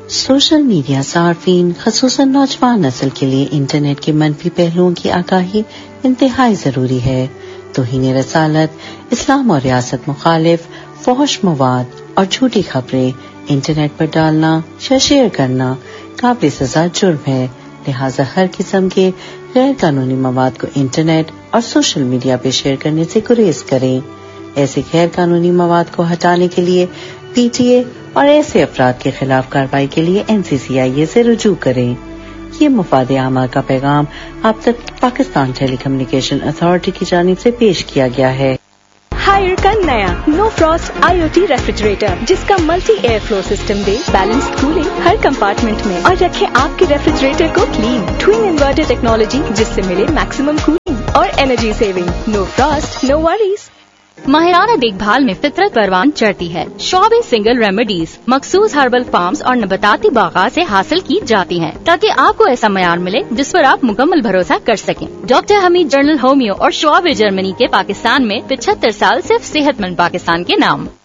Social media صارفین خصوصاً نوجوان نسل کے لیے انٹرنیٹ کے منفی پہلوؤں کی آگاہی انتہائی ضروری ہے۔ توہین رسالت، اسلام اور ریاست مخالف فحش مواد اور جھوٹی خبریں انٹرنیٹ پر ڈالنا یا شیئر کرنا قابل سزا جرم ہے، لہٰذا ہر قسم کے غیر قانونی مواد کو انٹرنیٹ اور سوشل میڈیا پہ شیئر کرنے سے گریز کریں۔ ایسے غیر قانونی مواد کو ہٹانے کے لیے پی ٹی اے اور ایسے افراد کے خلاف کارروائی کے لیے NCCIA سے رجوع کریں۔ یہ مفاد عامہ کا پیغام آپ تک پاکستان ٹیلی کمیونیکیشن اتھارٹی کی جانب سے پیش کیا گیا ہے۔ ہائر کا نیا نو فراسٹ IoT ریفریجریٹر، جس کا ملٹی ایئر فلو سسٹم دے بیلنسڈ کولنگ ہر کمپارٹمنٹ میں اور رکھے آپ کے ریفریجریٹر کو کلین۔ ٹوین انورٹر ٹیکنالوجی، جس سے ملے میکسیمم کولنگ اور انرجی سیونگ۔ نو فراسٹ، نو وریز۔ ماہرانہ دیکھ بھال میں فطرت پروان چڑھتی ہے۔ شعبے سنگل ریمیڈیز مخصوص ہربل فارمز اور نباتاتی باغات سے حاصل کی جاتی ہیں، تاکہ آپ کو ایسا معیار ملے جس پر آپ مکمل بھروسہ کر سکیں۔ ڈاکٹر حمید جنرل ہومیو اور شعبے جرمنی کے پاکستان میں 75 سال صرف صحت مند پاکستان کے نام۔